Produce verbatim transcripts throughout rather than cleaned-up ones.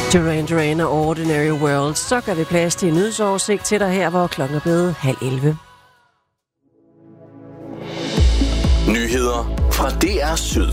Duran Duran og Ordinary World. Så gør vi plads til en nyhedsoversigt til dig her, hvor klokken er blevet halv elleve. Nyheder fra D R Syd.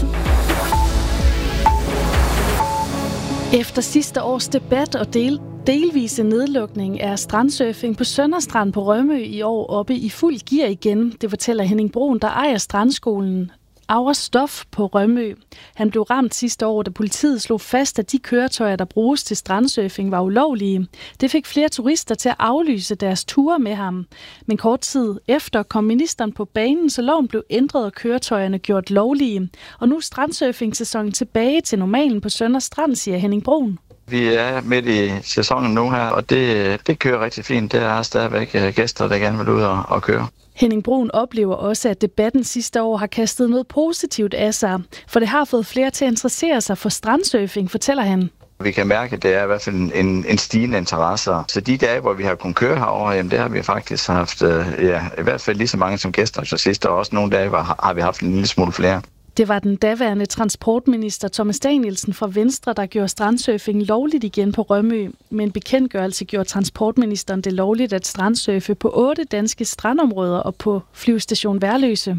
Efter sidste års debat og del, delvise nedlukning er strandsurfing på Sønderstrand på Rømø i år oppe i fuld gear igen. Det fortæller Henning Brun, der ejer strandskolen Aura Stof på Rømø. Han blev ramt sidste år, da politiet slog fast, at de køretøjer, der bruges til strandsurfing, var ulovlige. Det fik flere turister til at aflyse deres ture med ham. Men kort tid efter kom ministeren på banen, så loven blev ændret og køretøjerne gjort lovlige. Og nu er strandsurfing-sæsonen tilbage til normalen på Sønderstrand, siger Henning Brun. Vi er midt i sæsonen nu her, og det, det kører rigtig fint. Der er stadigvæk gæster, der gerne vil ud og, og køre. Henning Brun oplever også, at debatten sidste år har kastet noget positivt af sig, for det har fået flere til at interessere sig for strandsurfing, fortæller han. Vi kan mærke, at det er i hvert fald en, en stigende interesse. Så de dage, hvor vi har kunnet køre herover, jamen, det har vi faktisk haft ja, i hvert fald lige så mange som gæster så sidste år. Også nogle dage hvor har vi haft en lille smule flere. Det var den daværende transportminister Thomas Danielsen fra Venstre, der gjorde strandsurfing lovligt igen på Rømø. Med en bekendtgørelse gjorde transportministeren det lovligt at strandsurfe på otte danske strandområder og på flyvestation Værløse.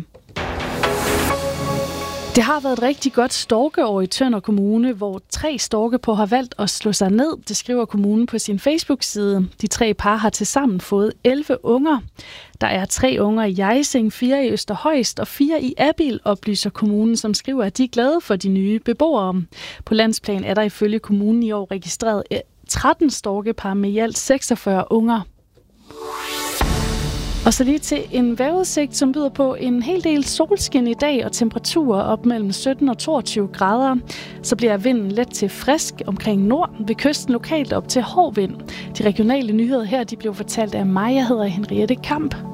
Det har været et rigtig godt storkeår i Tønder Kommune, hvor tre storkepar har valgt at slå sig ned. Det skriver kommunen på sin Facebook-side. De tre par har tilsammen fået elleve unger. Der er tre unger i Hjejsing, fire i Østerhøjst og fire i Abild, oplyser kommunen, som skriver, at de er glade for de nye beboere. På landsplan er der ifølge kommunen i år registreret tretten storkepar med i alt seksogfyrre unger. Og så lige til en vejrudsigt, som byder på en hel del solskin i dag og temperaturer op mellem sytten og toogtyve grader. Så bliver vinden let til frisk omkring nord, ved kysten lokalt op til hård vind. De regionale nyheder her, de blev fortalt af mig. Jeg hedder Henriette Kamp.